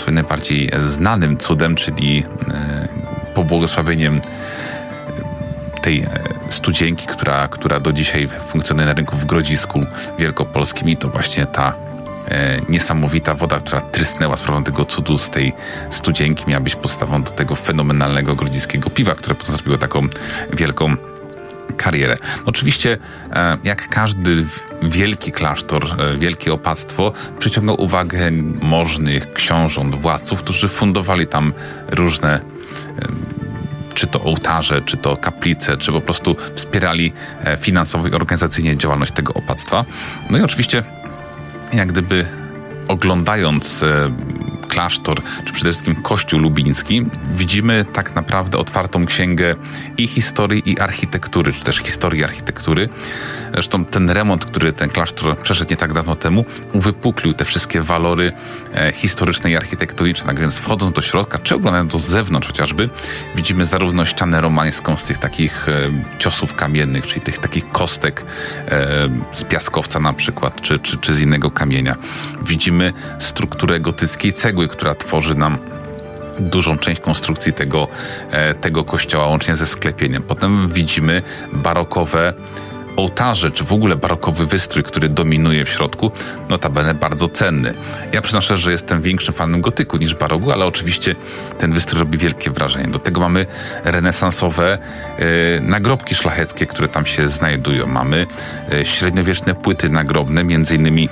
sobie najbardziej znanym cudem, czyli pobłogosławieniem tej studzienki, która do dzisiaj funkcjonuje na rynku w Grodzisku Wielkopolskim, i to właśnie ta niesamowita woda, która trysnęła sprawą tego cudu z tej studzienki, miała być podstawą do tego fenomenalnego grodziskiego piwa, które potem zrobiło taką wielką karierę. Oczywiście, jak każdy wielki klasztor, wielkie opactwo, przyciągał uwagę możnych, książąt, władców, którzy fundowali tam różne czy to ołtarze, czy to kaplice, czy po prostu wspierali finansowo i organizacyjnie działalność tego opactwa. No i oczywiście, jak gdyby oglądając klasztor, czy przede wszystkim Kościół Lubiński, widzimy tak naprawdę otwartą księgę i historii, i architektury, czy też historii architektury. Zresztą ten remont, który ten klasztor przeszedł nie tak dawno temu, uwypuklił te wszystkie walory historyczne i architektoniczne. Tak więc wchodząc do środka, czy oglądając do zewnątrz chociażby, widzimy zarówno ścianę romańską z tych takich ciosów kamiennych, czyli tych takich kostek z piaskowca na przykład, czy z innego kamienia. Widzimy strukturę gotyckiej cegły, która tworzy nam dużą część konstrukcji tego kościoła, łącznie ze sklepieniem. Potem widzimy barokowe ołtarze, czy w ogóle barokowy wystrój, który dominuje w środku, notabene bardzo cenny. Ja przynoszę, że jestem większym fanem gotyku niż baroku, ale oczywiście ten wystrój robi wielkie wrażenie. Do tego mamy renesansowe nagrobki szlacheckie, które tam się znajdują. Mamy średniowieczne płyty nagrobne, między innymi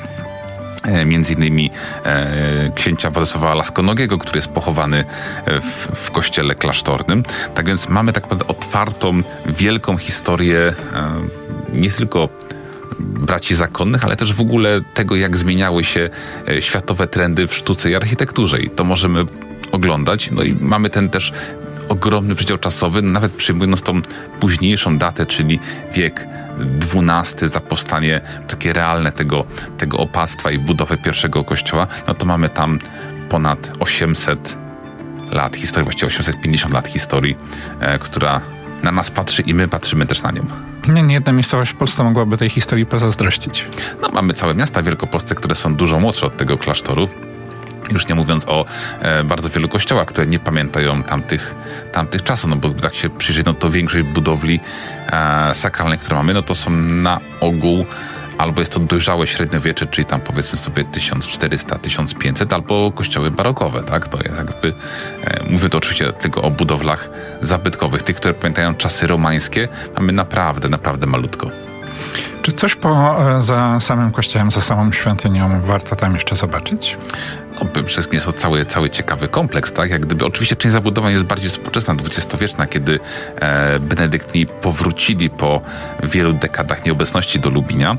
księcia Władysława Laskonogiego, który jest pochowany w kościele klasztornym. Tak więc mamy tak naprawdę otwartą, wielką historię nie tylko braci zakonnych, ale też w ogóle tego, jak zmieniały się światowe trendy w sztuce i architekturze. I to możemy oglądać. No i mamy ten też ogromny przedział czasowy, nawet przyjmując tą późniejszą datę, czyli wiek XII, za powstanie takie realne tego opactwa i budowę pierwszego kościoła, no to mamy tam ponad 800 lat historii, właściwie 850 lat historii, która na nas patrzy i my patrzymy też na nią. Nie jedna miejscowość w Polsce mogłaby tej historii pozazdrościć. No, mamy całe miasta wielkopolskie, które są dużo młodsze od tego klasztoru. Już nie mówiąc o bardzo wielu kościołach, które nie pamiętają tamtych czasów, no bo tak się przyjrzeć, no to większość budowli sakralnych, które mamy, no to są na ogół albo jest to dojrzałe średniowiecze, czyli tam powiedzmy sobie 1400, 1500, albo kościoły barokowe, tak? To jest jakby, mówię to oczywiście tylko o budowlach zabytkowych. Tych, które pamiętają czasy romańskie, mamy naprawdę, naprawdę malutko. Czy coś za samym kościołem, za samą świątynią warto tam jeszcze zobaczyć? No, przede wszystkim jest to cały ciekawy kompleks, tak? Jak gdyby oczywiście część zabudowań jest bardziej współczesna, dwudziestowieczna, kiedy benedyktyni powrócili po wielu dekadach nieobecności do Lubinia.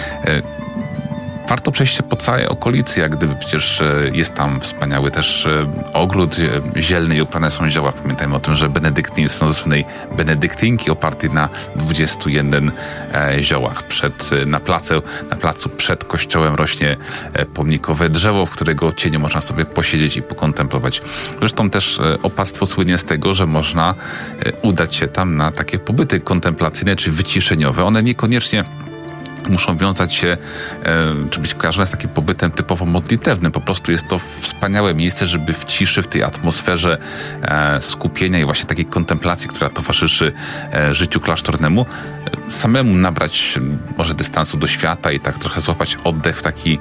Warto przejść się po całej okolicy, jak gdyby przecież jest tam wspaniały też ogród zielny i uprane są zioła. Pamiętajmy o tym, że benedyktyni są ze słynnej benedyktynki opartej na 21 ziołach. Na placu przed kościołem rośnie pomnikowe drzewo, w którego cieniu można sobie posiedzieć i pokontemplować. Zresztą też opactwo słynie z tego, że można udać się tam na takie pobyty kontemplacyjne czy wyciszeniowe. One niekoniecznie muszą wiązać się, czy być kojarzone z takim pobytem typowo modlitewnym. Po prostu jest to wspaniałe miejsce, żeby w ciszy, w tej atmosferze skupienia i właśnie takiej kontemplacji, która towarzyszy życiu klasztornemu, samemu nabrać może dystansu do świata i tak trochę złapać oddech w taki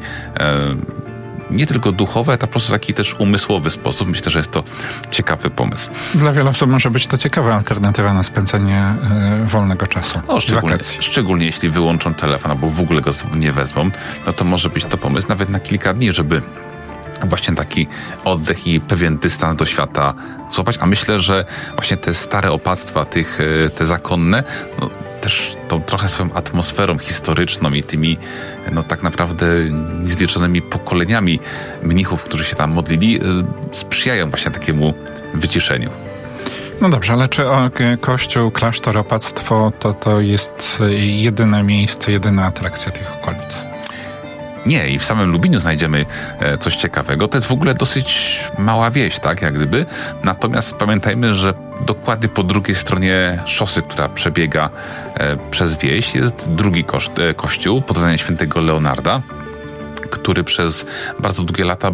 nie tylko duchowy, ale po prostu taki też umysłowy sposób. Myślę, że jest to ciekawy pomysł. Dla wielu osób może być to ciekawa alternatywa na spędzenie wolnego czasu. No, szczególnie jeśli wyłączą telefon albo w ogóle go nie wezmą, no to może być to pomysł nawet na kilka dni, żeby właśnie taki oddech i pewien dystans do świata złapać. A myślę, że właśnie te stare opactwa, te zakonne, no, też tą trochę swoją atmosferą historyczną i tymi no tak naprawdę niezliczonymi pokoleniami mnichów, którzy się tam modlili, sprzyjają właśnie takiemu wyciszeniu. No dobrze, ale czy kościół, klasztor, opactwo to jest jedyne miejsce, jedyna atrakcja tych okolic? Nie, i w samym Lubiniu znajdziemy coś ciekawego. To jest w ogóle dosyć mała wieś, tak, jak gdyby. Natomiast pamiętajmy, że dokładnie po drugiej stronie szosy, która przebiega przez wieś, jest drugi kościół pod względem świętego Leonarda, który przez bardzo długie lata